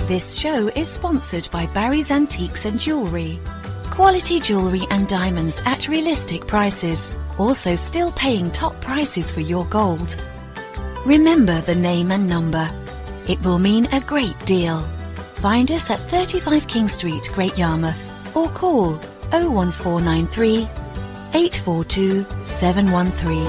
This show is sponsored by Barry's Antiques and Jewellery. Quality jewellery and diamonds at realistic prices. Also still paying top prices for your gold. Remember the name and number. It will mean a great deal. Find us at 35 King Street, Great Yarmouth, or call 01493 842 713.